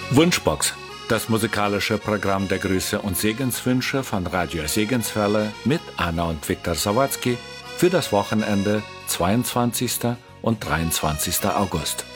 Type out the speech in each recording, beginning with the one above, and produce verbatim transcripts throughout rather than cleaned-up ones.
Wunschbox, das musikalische Programm der Grüße und Segenswünsche von Radio Segenswelle mit Anna und Viktor Sawatzki für das Wochenende zweiundzwanzigsten und dreiundzwanzigsten August.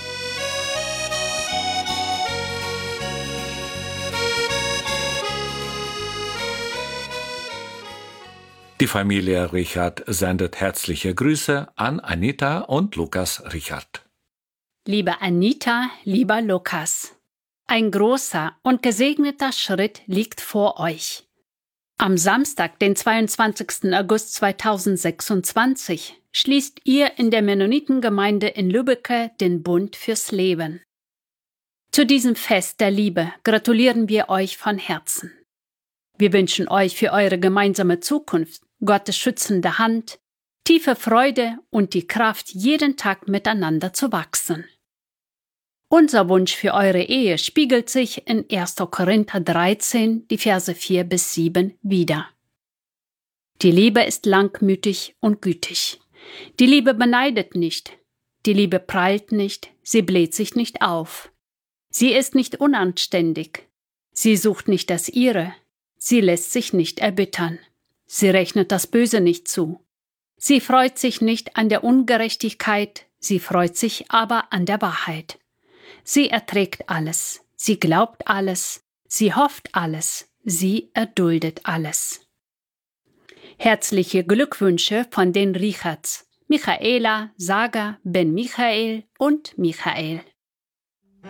Die Familie Richard sendet herzliche Grüße an Anita und Lukas Richard. Liebe Anita, lieber Lukas, ein großer und gesegneter Schritt liegt vor euch. Am Samstag, den zweiundzwanzigsten August zweitausendsechsundzwanzig, schließt ihr in der Mennonitengemeinde in Lübbecke den Bund fürs Leben. Zu diesem Fest der Liebe gratulieren wir euch von Herzen. Wir wünschen euch für eure gemeinsame Zukunft Gottes schützende Hand, tiefe Freude und die Kraft, jeden Tag miteinander zu wachsen. Unser Wunsch für eure Ehe spiegelt sich in erster Korinther dreizehn, die Verse vier bis sieben wider. Die Liebe ist langmütig und gütig. Die Liebe beneidet nicht. Die Liebe prahlt nicht. Sie bläht sich nicht auf. Sie ist nicht unanständig. Sie sucht nicht das Ihre. Sie lässt sich nicht erbittern. Sie rechnet das Böse nicht zu. Sie freut sich nicht an der Ungerechtigkeit, sie freut sich aber an der Wahrheit. Sie erträgt alles, sie glaubt alles, sie hofft alles, sie erduldet alles. Herzliche Glückwünsche von den Richards, Michaela, Saga, Ben Michael und Michael.